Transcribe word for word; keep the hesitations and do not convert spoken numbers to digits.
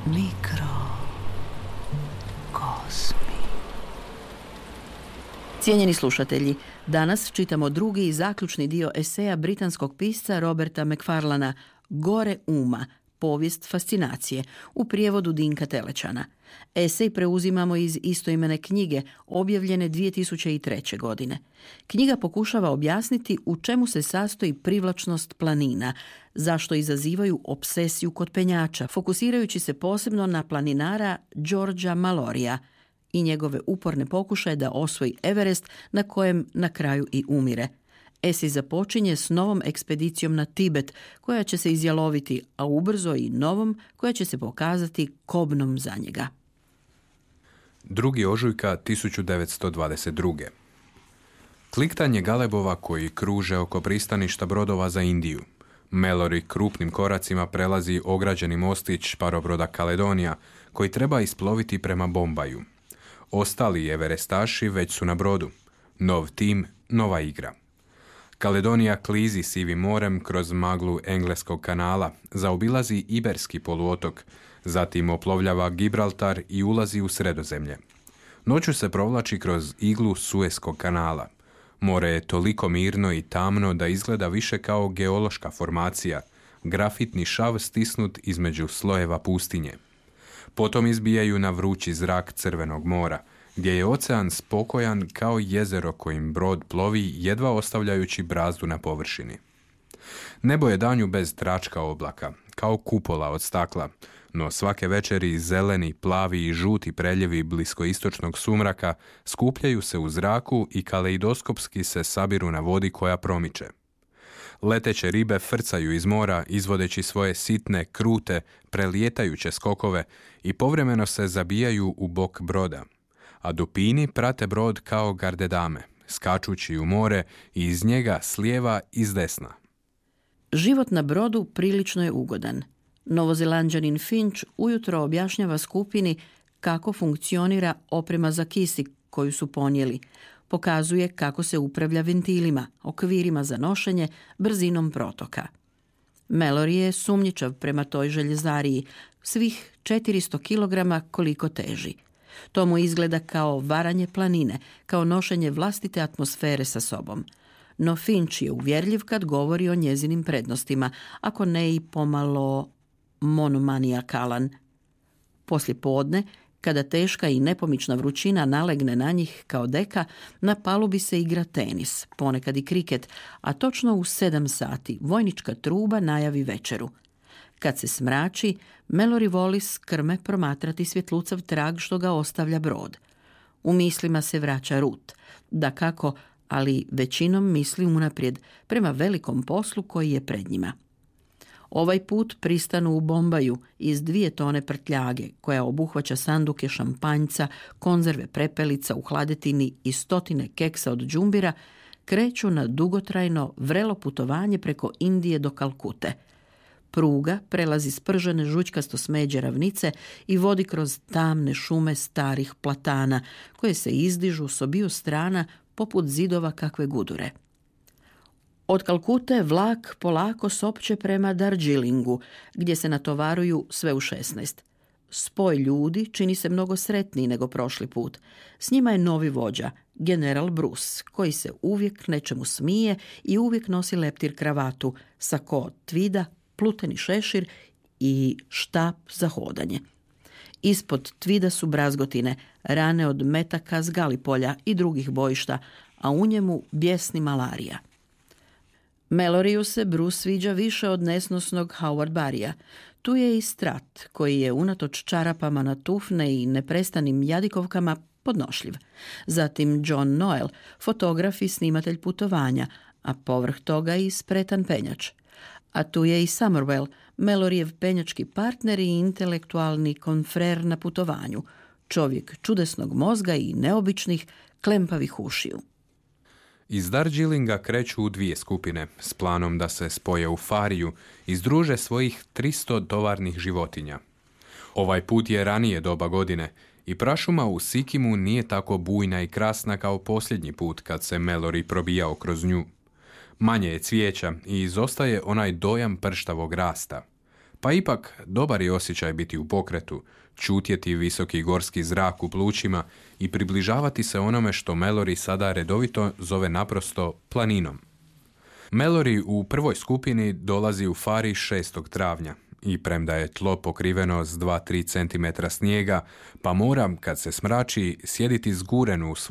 Mikrokosmi. Cijenjeni slušatelji, danas čitamo drugi i zaključni dio eseja britanskog pisca Roberta Macfarlana Gore uma, povijest fascinacije, u prijevodu Dinka Telečana. Esej preuzimamo iz istoimene knjige, objavljene dvije tisuće treće. godine. Knjiga pokušava objasniti u čemu se sastoji privlačnost planina, zašto izazivaju obsesiju kod penjača, fokusirajući se posebno na planinara Georgea Mallorya i njegove uporne pokušaje da osvoji Everest, na kojem na kraju i umire. Esej započinje s novom ekspedicijom na Tibet, koja će se izjaloviti, a ubrzo i novom, koja će se pokazati kobnom za njega. drugi ožujka tisuću devetsto dvadeset druge. Kliktanje galebova koji kruže oko pristaništa brodova za Indiju. Mallory krupnim koracima prelazi ograđeni mostić parobroda Kaledonija, koji treba isploviti prema Bombaju. Ostali everestaši već su na brodu. Nov tim, nova igra. Kaledonija klizi sivim morem kroz maglu Engleskog kanala, zaobilazi Iberski poluotok, zatim oplovljava Gibraltar i ulazi u Sredozemlje. Noću se provlači kroz iglu Sueskog kanala. More je toliko mirno i tamno da izgleda više kao geološka formacija, grafitni šav stisnut između slojeva pustinje. Potom izbijaju na vrući zrak Crvenog mora, gdje je ocean spokojan kao jezero kojim brod plovi, jedva ostavljajući brazdu na površini. Nebo je danju bez tračka oblaka, kao kupola od stakla, no svake večeri zeleni, plavi i žuti preljevi bliskoistočnog sumraka skupljaju se u zraku i kaleidoskopski se sabiru na vodi koja promiče. Leteće ribe frcaju iz mora, izvodeći svoje sitne, krute, prelijetajuće skokove i povremeno se zabijaju u bok broda, a dupini prate brod kao gardedame, skačući u more i iz njega s lijeva i s desna. Život na brodu prilično je ugodan. Novozelanđanin Finch ujutro objašnjava skupini kako funkcionira oprema za kisik koju su ponijeli. Pokazuje kako se upravlja ventilima, okvirima za nošenje, brzinom protoka. Mallory je sumnjičav prema toj željezariji, svih četiristo kilograma koliko teži. To mu izgleda kao varanje planine, kao nošenje vlastite atmosfere sa sobom. No Finch je uvjerljiv kad govori o njezinim prednostima, ako ne i pomalo monomanijakalan. Poslije podne, kada teška i nepomična vrućina nalegne na njih kao deka, na palubi se igra tenis, ponekad i kriket, a točno u sedam sati vojnička truba najavi večeru. Kad se smrači, Mallory voli s krme promatrati svjetlucav trag što ga ostavlja brod. U mislima se vraća Ruth, dakako, ali većinom misli unaprijed prema velikom poslu koji je pred njima. Ovaj put pristanu u Bombaju iz dvije tone prtljage, koja obuhvaća sanduke šampanjca, konzerve prepelica u hladetini i stotine keksa od džumbira, kreću na dugotrajno, vrelo putovanje preko Indije do Kalkute. Pruga prelazi spržene žućkasto smeđe ravnice i vodi kroz tamne šume starih platana, koje se izdižu s obiju strana poput zidova kakve gudure. Od Kalkute vlak polako sopće prema Darjeelingu, gdje se natovaruju sve u šesnaest. Spoj ljudi čini se mnogo sretniji nego prošli put. S njima je novi vođa, general Bruce, koji se uvijek nečemu smije i uvijek nosi leptir kravatu, sako od tvida, pluteni šešir i štap za hodanje. Ispod tvida su brazgotine, rane od metaka s Galipolja i drugih bojišta, a u njemu bijesni malarija. Malloryu se Bruce sviđa više od nesnosnog Howard Barrya. Tu je i Strat, koji je unatoč čarapama na tufne i neprestanim jadikovkama podnošljiv. Zatim John Noel, fotograf i snimatelj putovanja, a povrh toga i spretan penjač. A tu je i Somerwell, Malloryjev penjački partner i intelektualni konfrer na putovanju, čovjek čudesnog mozga i neobičnih klempavih ušiju. Iz Darjeelinga kreću u dvije skupine s planom da se spoje u Fariju i združe svojih tristo tovarnih životinja. Ovaj put je ranije doba godine i prašuma u Sikimu nije tako bujna i krasna kao posljednji put kad se Mallory probijao kroz nju. Manje je cvijeća i izostaje onaj dojam prštavog rasta. Pa ipak, dobar je osjećaj biti u pokretu, čutjeti visoki gorski zrak u plućima i približavati se onome što Mallory sada redovito zove naprosto planinom. Mallory u prvoj skupini dolazi u Fari šestog travnja i premda je tlo pokriveno s dva do tri centimetra snijega, pa mora, kad se smrači, sjediti zguren u svoj